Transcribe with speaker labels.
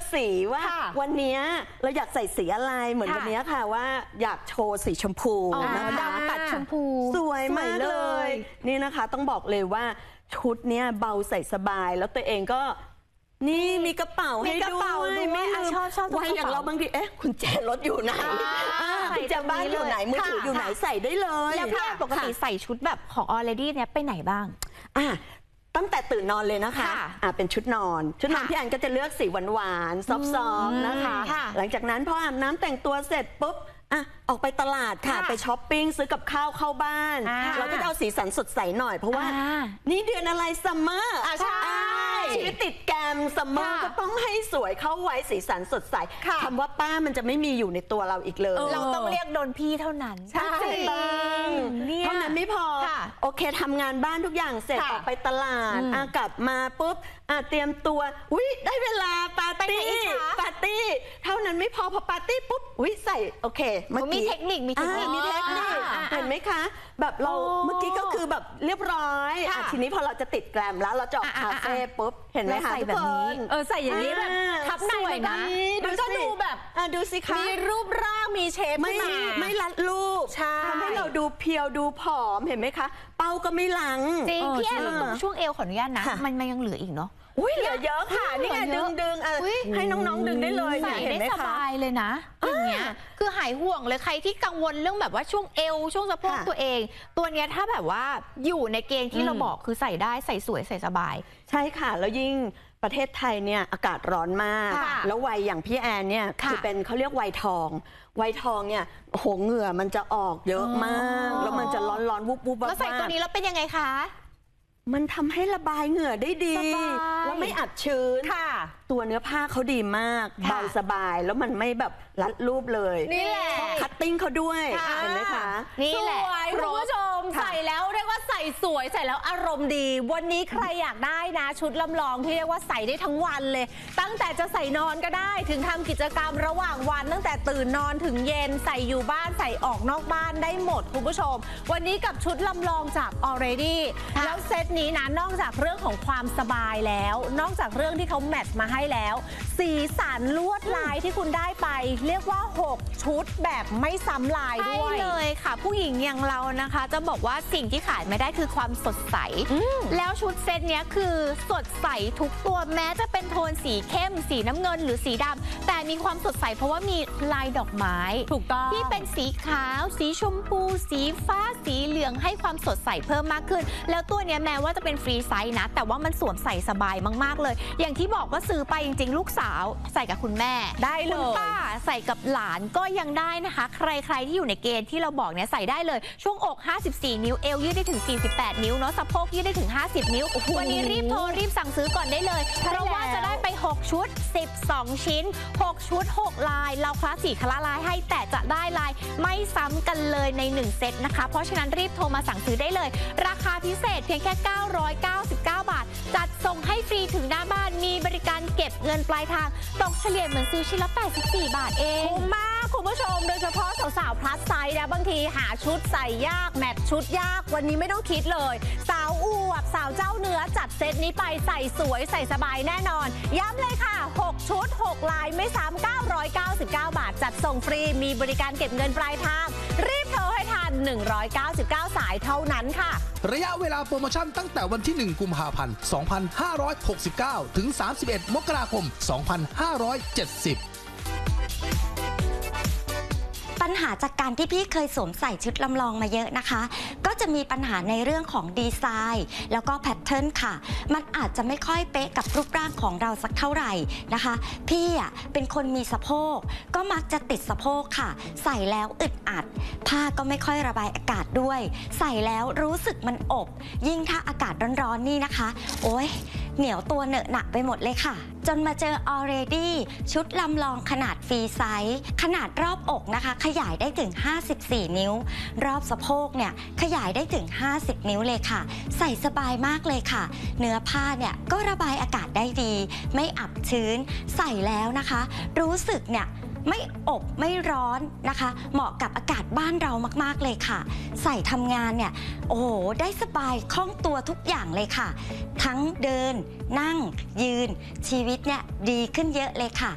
Speaker 1: สีว่าวันนี้เราอยากใส่สีอะไรเหมือนวันนี้ค่ะว่าอยากโชว์สีชมพูนะคะ
Speaker 2: ดำตัดชมพู
Speaker 1: สวยมากเลยนี่นะคะต้องบอกเลยว่าชุดเนี้ยเบาใส่สบายแล้วตัวเองก็นี่มีกระเป๋าให้ด้วยไม่
Speaker 2: ชอบ
Speaker 1: ไว้อย่างเราบางทีคุณแจรถอยู่ไหนคุณแจบ้านอยู่ไหนมือถืออยู่ไหนใส่ได้เลย
Speaker 2: แล้วพี่ปกติใส่ชุดแบบของ Already เนี่ยไปไหนบ้าง
Speaker 1: ตั้งแต่ตื่นนอนเลยนะคะเป็นชุดนอนพี่แอนก็จะเลือกสีหวานๆซอฟต์ๆนะคะหลังจากนั้นพออาบน้ำแต่งตัวเสร็จปุ๊บออกไปตลาดค่ะไปช้อปปิ้งซื้อกับข้าวเข้าบ้านเราก็จะเอาสีสันสดใสหน่อยเพราะว่านี่เดือนอะไรซัมเมอร์ชีวิตติดแกมซัมเมอร์ก็ต้องให้สวยเข้าไว้สีสันสดใสคำว่าป้ามันจะไม่มีอยู่ในตัวเราอีกเลย
Speaker 2: เราต้องเรียกโดนพี่เท่านั้น
Speaker 1: ใช่เท่านั้นไม่พอโอเคทำงานบ้านทุกอย่างเสร็จออกไปตลาดกลับมาปุ๊บเตรียมตัวได้เวลาปาร์ตี้เท่านั้นไม่พอปาร์ตี้ปุ๊บใส่โอเค
Speaker 2: มีเทคนิค
Speaker 1: เห็นไหมคะแบบเราเมื่อกี้ก็คือแบบเรียบร้อยทีนี้พอเราจะติดแกรมแล้วเราจะออกคาเฟ่ปุ๊บเห็นไหมคะทุกคน
Speaker 2: ใส่อย่างนี้แบบทับในแบบนี้มันก็ดูแบบ
Speaker 1: ดูสิคะ
Speaker 2: มีรูปร่างมีเชฟ
Speaker 1: ไม่รัดรูปทำให้เราดูเพียวดูผอมเห็นไหมคะเป้าก็ไม่หลัง
Speaker 2: จริงพี่แอนตรงช่วงเอวขออนุญาตนะมันยังเหลืออีกเนาะ
Speaker 1: เหลือเยอะค่ะนี่ไงดึงให้น้องๆดึงได้เลย
Speaker 2: ใส่ได้สบายเลยนะอย่างเงี้ยคือหายห่วงเลยใครที่กังวลเรื่องแบบว่าช่วงเอวช่วงสะโพกตัวเองตัวเนี้ยถ้าแบบว่าอยู่ในเกณฑ์ที่เราบอกคือใส่ได้ใส่สวยใส่สบาย
Speaker 1: ใช่ค่ะแล้วยิ่งประเทศไทยเนี่ยอากาศร้อนมากแล้ววัยอย่างพี่แอนเนี่ยคือเป็นเขาเรียกวัยทองเนี่ยโหเหงื่อมันจะออกเยอะมากแล้วมันจะร้อนวุบ
Speaker 2: แล้วใส่ตัวนี้แล้วเป็นยังไงคะ
Speaker 1: มันทำให้ระบายเหงื่อได้ดีแล้วไม่อับชื้นตัวเนื้อผ้าเขาดีมากเบาสบายแล้วมันไม่แบบรัดรูปเลย
Speaker 2: นี่แหละ
Speaker 1: คัตติ้งเขาด้วยเห็นไหมคะ
Speaker 2: นี่แหละคุณผู้ชมใส่แล้วเรียกว่าใส่สวยใส่แล้วอารมณ์ดีวันนี้ใครอยากได้นะชุดลำลองที่เรียกว่าใส่ได้ทั้งวันเลยตั้งแต่จะใส่นอนก็ได้ถึงทำกิจกรรมระหว่างวันตั้งแต่ตื่นนอนถึงเย็นใส่อยู่บ้านใส่ออกนอกบ้านได้หมดคุณผู้ชมวันนี้กับชุดลำลองจาก Already แล้วเซตนี้นะนอกจากเรื่องของความสบายแล้วนอกจากเรื่องที่เขาแมทช์มาให้แล้วสีสันลวดลายที่คุณได้ไปเรียกว่า6ชุดแบบไม่ซ้ำลายด้วยเลยค่ะผู้หญิงอย่างเรานะคะจะบอกว่าสิ่งที่ขายไม่ได้คือความสดใสแล้วชุดเซตนี้คือสดใสทุกตัวแม้จะเป็นโทนสีเข้มสีน้ำเงินหรือสีดำแต่มีความสดใสเพราะว่ามีลายดอกไม้
Speaker 1: ถูกต้อง
Speaker 2: ที่เป็นสีขาวสีชมพูสีฟ้าสีเหลืองให้ความสดใสเพิ่มมากขึ้นแล้วตัวนี้แม้ว่าจะเป็นฟรีไซส์นะแต่ว่ามันสวมใส่สบายมากๆเลยอย่างที่บอกว่าซื้อไปจริงๆลูกสาวใส่กับคุณแม่
Speaker 1: ได้เลย
Speaker 2: คุณป้าใส่กับหลานก็ยังได้นะคะใครๆที่อยู่ในเกณฑ์ที่เราบอกเนี่ยใส่ได้เลยช่วงอก54นิ้วเอวยืดได้ถึง48นิ้วเนาะสะโพกยืดได้ถึง50นิ้ววันนี้รีบโทรรีบสั่งซื้อก่อนได้เลยเพราะว่าจะได้ไป6ชุด12ชิ้น6ชุด6ลายเราคลาสสีคละลายให้แต่จะได้ลายไม่ซ้ำกันเลยใน1เซตนะคะเพราะฉะนั้นรีบโทรมาสั่งซื้อได้เลยราคาพิเศษเพียงแค่999 บาทจัดส่งให้ฟรีถึงหน้าบ้านมีบริการเก็บเงินปลายทางตกเฉลี่ยเหมือนซื้อชิ้นละ84 บาทเอง
Speaker 1: คุ้มมากคุณผู้ชมโดยเฉพาะสาวๆพลัสไซส์นะบางทีหาชุดใส่ยากแมทชุดยากวันนี้ไม่ต้องคิดเลยสาวอวบสาวเจ้าเนื้อจัดเซตนี้ไปใส่สวยใส่สบายแน่นอนย้ำเลยค่ะ6ชุด6ลายไม่ซ้ำ999 บาทจัดส่งฟรีมีบริการเก็บเงินปลายทางรีบโทรให้ทัน199สายเท่านั้นค่ะ
Speaker 3: ระยะเวลาโปรโมชั่นตั้งแต่วันที่1กุมภาพันธ์2569ถึง31มกราคม2570
Speaker 4: ปัญหาจากการที่พี่เคยสวมใส่ชุดลำลองมาเยอะนะคะก็จะมีปัญหาในเรื่องของดีไซน์แล้วก็แพทเทิร์นค่ะมันอาจจะไม่ค่อยเป๊ะกับรูปร่างของเราสักเท่าไหร่นะคะพี่เป็นคนมีสะโพกก็มักจะติดสะโพกค่ะใส่แล้วอึดอัดผ้าก็ไม่ค่อยระบายอากาศด้วยใส่แล้วรู้สึกมันอบยิ่งถ้าอากาศร้อนๆนี่นะคะโอ๊ยเหนียวตัวเหนอะหนักไปหมดเลยค่ะจนมาเจอ Already ชุดลำลองขนาดฟรีไซส์ขนาดรอบอกนะคะขยายได้ถึง54นิ้วรอบสะโพกเนี่ยขยายได้ถึง50นิ้วเลยค่ะใส่สบายมากเลยค่ะเนื้อผ้าเนี่ยก็ระบายอากาศได้ดีไม่อับชื้นใส่แล้วนะคะรู้สึกเนี่ยไม่อบไม่ร้อนนะคะเหมาะกับอากาศบ้านเรามากๆเลยค่ะใส่ทำงานเนี่ยโอ้โหได้สบายคล่องตัวทุกอย่างเลยค่ะทั้งเดินนั่งยืนชีวิตเนี่ยดีขึ้นเยอะเลยค่ะ